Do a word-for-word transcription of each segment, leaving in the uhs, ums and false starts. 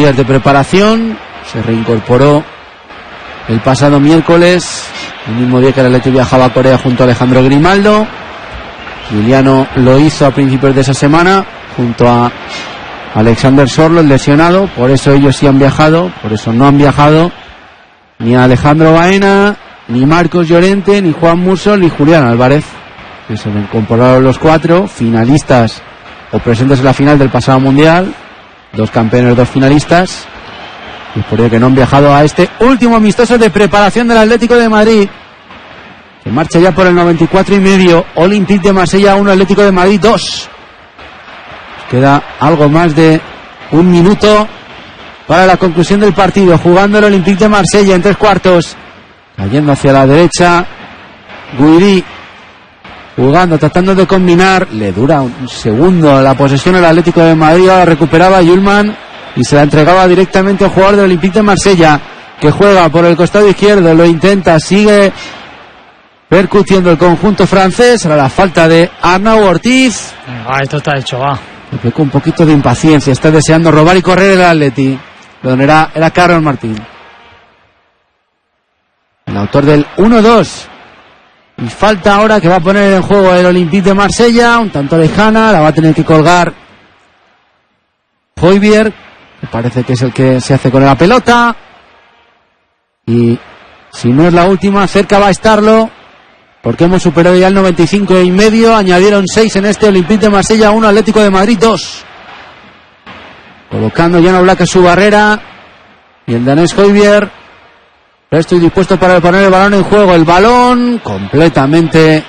días de preparación. Se reincorporó el pasado miércoles, el mismo día que el Atleti viajaba a Corea junto a Alejandro Grimaldo. Juliano lo hizo a principios de esa semana junto a Alexander Sorlo, el lesionado. Por eso ellos sí han viajado, por eso no han viajado ni Alejandro Baena, ni Marcos Llorente, ni Juan Musso, ni Julián Álvarez, que se incorporaron los cuatro finalistas o presentes en la final del pasado mundial, dos campeones, dos finalistas, y por ello que no han viajado a este último amistoso de preparación del Atlético de Madrid, que marcha ya por el noventa y cuatro y medio. Olympique de Marsella uno, Atlético de Madrid dos. Queda algo más de un minuto para la conclusión del partido, jugando el Olympique de Marsella en tres cuartos, cayendo hacia la derecha Guiri, jugando, tratando de combinar, le dura un segundo la posesión al Atlético de Madrid. Ahora recuperaba Yulman y se la entregaba directamente al jugador del Olympique de Marsella, que juega por el costado izquierdo, lo intenta, sigue percutiendo el conjunto francés. Ahora la falta de Arnau Ortiz. Ah, esto está hecho, va. Le con un poquito de impaciencia, está deseando robar y correr el Atleti, donde era, era Carlos Martín, el autor del uno dos. Y falta ahora que va a poner en juego el Olympique de Marsella, un tanto lejana, la va a tener que colgar Højbjerg, que parece que es el que se hace con la pelota. Y si no es la última, cerca va a estarlo, porque hemos superado ya el noventa y cinco y medio. Añadieron seis en este Olympique de Marsella uno, Atlético de Madrid dos. Colocando Jan Oblak a su barrera y el danés Højbjerg. Estoy dispuesto para poner el balón en juego. El balón completamente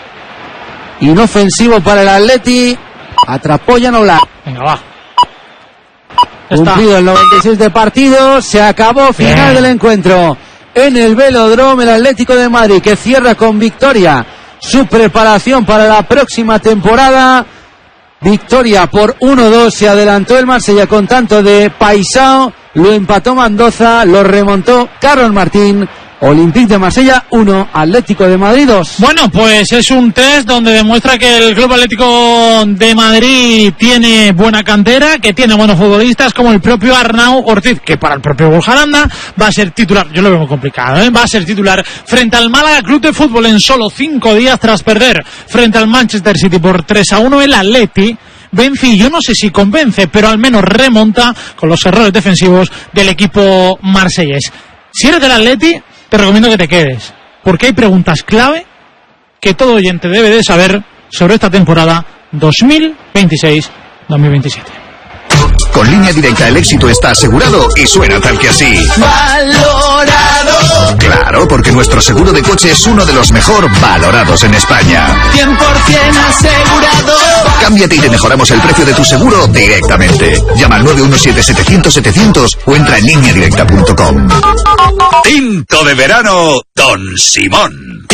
inofensivo para el Atleti. Atrapó Jan Oblak. Venga, va. Cumplido el noventa y seis de partido. Se acabó. Final Bien. del encuentro en el Velódromo. El Atlético de Madrid, que cierra con victoria su preparación para la próxima temporada. Victoria por uno dos. Se adelantó el Marsella con tanto de Paisao. Lo empató Mendoza, lo remontó Carlos Martín. Olympique de Marsella uno, Atlético de Madrid dos. Bueno, pues es un test donde demuestra que el Club Atlético de Madrid tiene buena cantera, que tiene buenos futbolistas, como el propio Arnau Ortiz, que para el propio Borja va a ser titular. Yo lo veo muy complicado, ¿eh? Va a ser titular frente al Málaga Club de Fútbol en solo cinco días tras perder frente al Manchester City por tres a uno. El Atleti vence, y yo no sé si convence, pero al menos remonta con los errores defensivos del equipo marsellés. Si eres del Atleti, te recomiendo que te quedes, porque hay preguntas clave que todo oyente debe de saber sobre esta temporada dos mil veintiséis dos mil veintisiete. Con Línea Directa el éxito está asegurado y suena tal que así. ¡Valorado! Claro, porque nuestro seguro de coche es uno de los mejor valorados en España. cien por ciento asegurado. Cámbiate y te mejoramos el precio de tu seguro directamente. Llama al nueve uno siete setecientos setecientos o entra en línea directa punto com. Tinto de verano Don Simón.